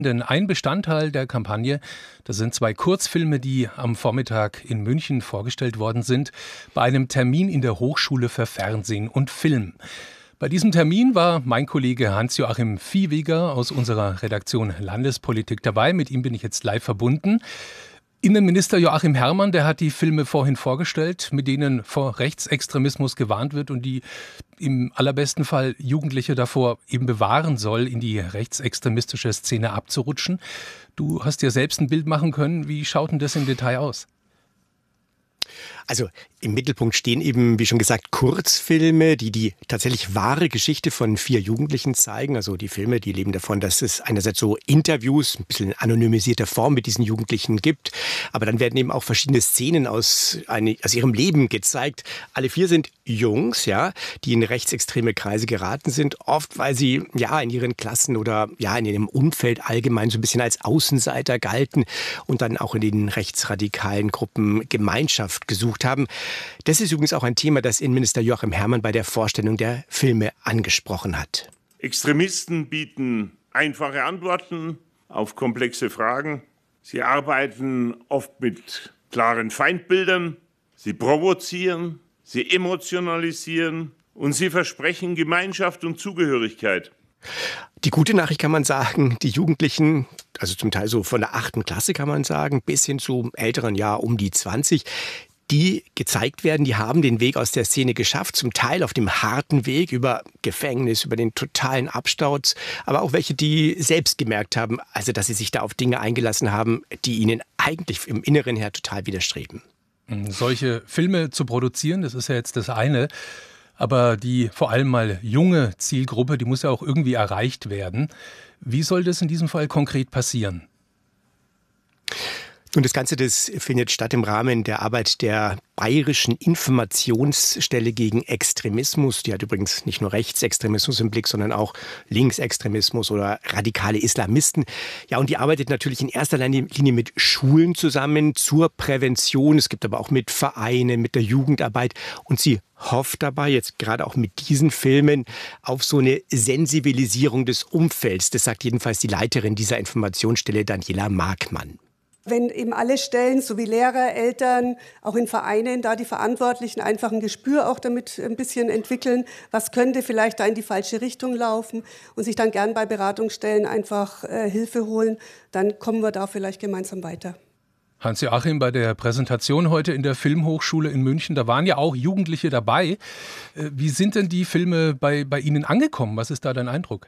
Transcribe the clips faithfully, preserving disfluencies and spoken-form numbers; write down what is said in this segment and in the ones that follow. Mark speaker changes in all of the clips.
Speaker 1: Denn ein Bestandteil der Kampagne, das sind zwei Kurzfilme, die am Vormittag in München vorgestellt worden sind, bei einem Termin in der Hochschule für Fernsehen und Film. Bei diesem Termin war mein Kollege Hans-Joachim Viehweger aus unserer Redaktion Landespolitik dabei. Mit ihm bin ich jetzt live verbunden. Innenminister Joachim Herrmann, der hat die Filme vorhin vorgestellt, mit denen vor Rechtsextremismus gewarnt wird und die im allerbesten Fall Jugendliche davor eben bewahren soll, in die rechtsextremistische Szene abzurutschen. Du hast dir selbst ein Bild machen können. Wie schaut denn das im Detail aus?
Speaker 2: Also im Mittelpunkt stehen eben, wie schon gesagt, Kurzfilme, die die tatsächlich wahre Geschichte von vier Jugendlichen zeigen. Also die Filme, die leben davon, dass es einerseits so Interviews, ein bisschen in anonymisierter Form mit diesen Jugendlichen gibt. Aber dann werden eben auch verschiedene Szenen aus, eine, aus ihrem Leben gezeigt. Alle vier sind Jungs, ja, die in rechtsextreme Kreise geraten sind. Oft, weil sie ja in ihren Klassen oder ja in ihrem Umfeld allgemein so ein bisschen als Außenseiter galten und dann auch in den rechtsradikalen Gruppen Gemeinschaft gesucht haben. Das ist übrigens auch ein Thema, das Innenminister Joachim Herrmann bei der Vorstellung der Filme angesprochen hat.
Speaker 3: Extremisten bieten einfache Antworten auf komplexe Fragen. Sie arbeiten oft mit klaren Feindbildern. Sie provozieren, sie emotionalisieren und sie versprechen Gemeinschaft und Zugehörigkeit.
Speaker 2: Die gute Nachricht kann man sagen, die Jugendlichen, also zum Teil so von der achten Klasse kann man sagen, bis hin zu älteren Jahr um die zwanzig, die gezeigt werden, die haben den Weg aus der Szene geschafft, zum Teil auf dem harten Weg über Gefängnis, über den totalen Absturz, aber auch welche, die selbst gemerkt haben, also dass sie sich da auf Dinge eingelassen haben, die ihnen eigentlich im Inneren her total widerstreben.
Speaker 1: Solche Filme zu produzieren, das ist ja jetzt das eine, aber die vor allem mal junge Zielgruppe, die muss ja auch irgendwie erreicht werden. Wie soll das in diesem Fall konkret passieren?
Speaker 2: Und das Ganze, das findet statt im Rahmen der Arbeit der Bayerischen Informationsstelle gegen Extremismus. Die hat übrigens nicht nur Rechtsextremismus im Blick, sondern auch Linksextremismus oder radikale Islamisten. Ja, und die arbeitet natürlich in erster Linie mit Schulen zusammen zur Prävention. Es gibt aber auch mit Vereinen, mit der Jugendarbeit. Und sie hofft dabei, jetzt gerade auch mit diesen Filmen, auf so eine Sensibilisierung des Umfelds. Das sagt jedenfalls die Leiterin dieser Informationsstelle, Daniela Markmann.
Speaker 4: Wenn eben alle Stellen, so wie Lehrer, Eltern, auch in Vereinen, da die Verantwortlichen einfach ein Gespür auch damit ein bisschen entwickeln, was könnte vielleicht da in die falsche Richtung laufen und sich dann gern bei Beratungsstellen einfach äh, Hilfe holen, dann kommen wir da vielleicht gemeinsam weiter.
Speaker 1: Hans-Joachim, bei der Präsentation heute in der Filmhochschule in München, da waren ja auch Jugendliche dabei. Wie sind denn die Filme bei, bei Ihnen angekommen? Was ist da dein Eindruck?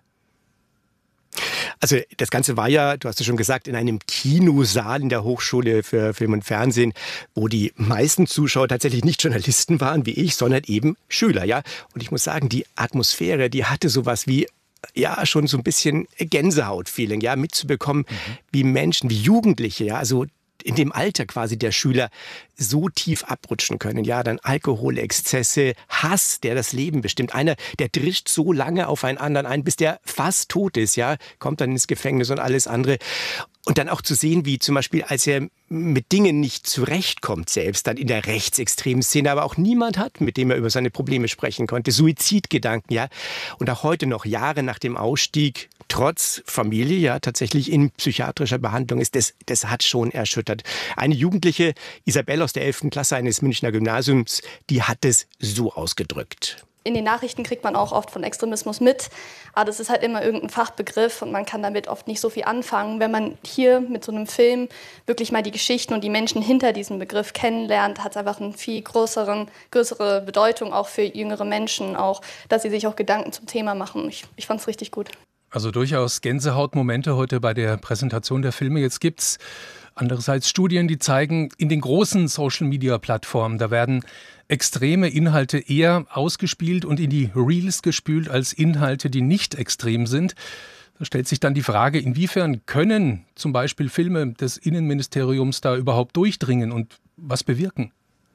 Speaker 2: Also das Ganze war ja, du hast es schon gesagt, in einem Kinosaal in der Hochschule für Film und Fernsehen, wo die meisten Zuschauer tatsächlich nicht Journalisten waren wie ich, sondern eben Schüler, ja. Und ich muss sagen, die Atmosphäre, die hatte sowas wie ja schon so ein bisschen Gänsehaut-Feeling, ja, mitzubekommen, mhm. wie Menschen, wie Jugendliche, ja, also in dem Alter quasi der Schüler so tief abrutschen können. Ja, dann Alkoholexzesse, Hass, der das Leben bestimmt. Einer, der drischt so lange auf einen anderen ein, bis der fast tot ist, ja, kommt dann ins Gefängnis und alles andere. Und dann auch zu sehen, wie zum Beispiel, als er mit Dingen nicht zurechtkommt selbst, dann in der rechtsextremen Szene, aber auch niemand hat, mit dem er über seine Probleme sprechen konnte. Suizidgedanken, ja. Und auch heute noch, Jahre nach dem Ausstieg, trotz Familie, ja, tatsächlich in psychiatrischer Behandlung ist, das, das hat schon erschüttert. Eine Jugendliche, Isabelle aus der elften Klasse eines Münchner Gymnasiums, die hat es so ausgedrückt.
Speaker 5: In den Nachrichten kriegt man auch oft von Extremismus mit, aber das ist halt immer irgendein Fachbegriff und man kann damit oft nicht so viel anfangen. Wenn man hier mit so einem Film wirklich mal die Geschichten und die Menschen hinter diesem Begriff kennenlernt, hat es einfach eine viel größeren, größere Bedeutung auch für jüngere Menschen, auch, dass sie sich auch Gedanken zum Thema machen. Ich, ich fand es richtig gut.
Speaker 1: Also durchaus Gänsehautmomente heute bei der Präsentation der Filme. Jetzt gibt's andererseits Studien, die zeigen, in den großen Social-Media-Plattformen, da werden extreme Inhalte eher ausgespielt und in die Reels gespült als Inhalte, die nicht extrem sind. Da stellt sich dann die Frage, inwiefern können zum Beispiel Filme des Innenministeriums da überhaupt durchdringen und was bewirken?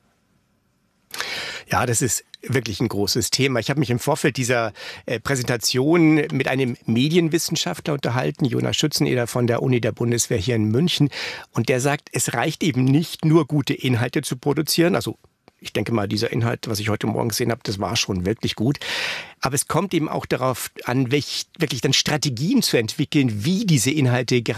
Speaker 2: Ja, das ist wirklich ein großes Thema. Ich habe mich im Vorfeld dieser äh, Präsentation mit einem Medienwissenschaftler unterhalten, Jonas Schützeneder von der Uni der Bundeswehr hier in München. Und der sagt, es reicht eben nicht nur, gute Inhalte zu produzieren, also ich denke mal, dieser Inhalt, was ich heute Morgen gesehen habe, das war schon wirklich gut. Aber es kommt eben auch darauf an, wirklich dann Strategien zu entwickeln, wie diese Inhalte